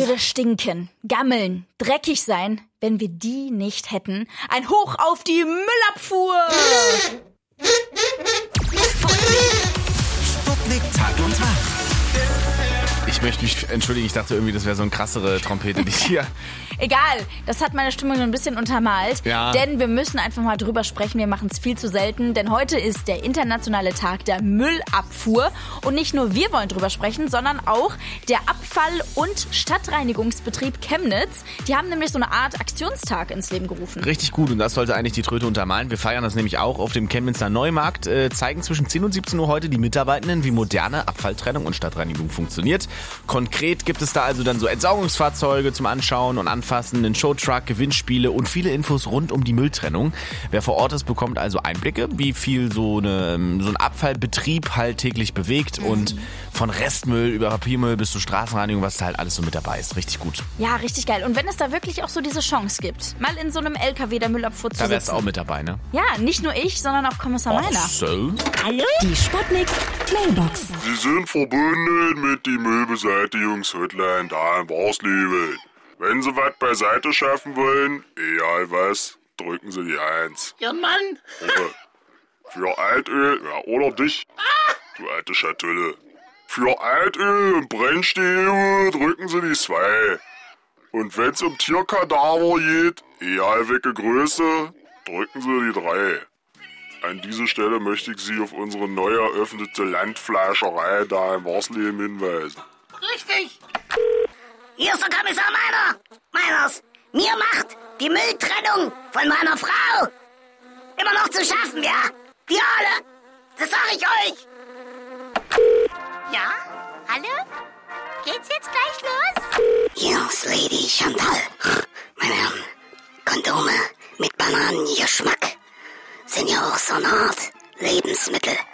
würde stinken, gammeln, dreckig sein, wenn wir die nicht hätten. Ein Hoch auf die Müllabfuhr! Sputnik Tag und Tag. Ich möchte mich entschuldigen, ich dachte irgendwie, das wäre so eine krassere Trompete, die hier... Egal, das hat meine Stimmung so ein bisschen untermalt, Ja. denn wir müssen einfach mal drüber sprechen, wir machen es viel zu selten, denn heute ist der internationale Tag der Müllabfuhr und nicht nur wir wollen drüber sprechen, sondern auch der Abfall- und Stadtreinigungsbetrieb Chemnitz. Die haben nämlich so eine Art Aktionstag ins Leben gerufen. Richtig gut und das sollte eigentlich die Tröte untermalen. Wir feiern das nämlich auch auf dem Chemnitzer Neumarkt, zeigen zwischen 10 und 17 Uhr heute die Mitarbeitenden, wie moderne Abfalltrennung und Stadtreinigung funktioniert. Konkret gibt es da also dann so Entsorgungsfahrzeuge zum Anschauen und Anfassen, einen Showtruck, Gewinnspiele und viele Infos rund um die Mülltrennung. Wer vor Ort ist, bekommt also Einblicke, wie viel so ein Abfallbetrieb halt täglich bewegt und von Restmüll über Papiermüll bis zur Straßenreinigung, was da halt alles so mit dabei ist. Richtig gut. Ja, richtig geil. Und wenn es da wirklich auch so diese Chance gibt, mal in so einem LKW der Müllabfuhr zu Da wärst du sitzen. auch mit dabei, ne? Ja, nicht nur ich, sondern auch Kommissar Meiner. So? Hallo? Die Sputnik Mailbox. Sie sind verbunden mit die Müllbeseitigungshotline da in Warsleben. Wenn Sie was beiseite schaffen wollen, egal was, drücken Sie die 1. Ja, Mann. Oder für Altöl, ja, oder dich, du alte Schatulle. Für Altöl und Brennstäbe drücken Sie die 2. Und wenn's um Tierkadaver geht, egal welche Größe, drücken Sie die 3. An dieser Stelle möchte ich Sie auf unsere neu eröffnete Landfleischerei da in Warsleben hinweisen. Richtig. Hier ist der Kommissar Meiners. Mir macht die Mülltrennung von meiner Frau immer noch zu schaffen, ja? Wir alle. Das sag ich euch. Ja? Hallo? Geht's jetzt gleich los? Hier ist Lady Chantal. Meine Herren, Kondome mit Bananengeschmack sind ja auch so eine Art Lebensmittel.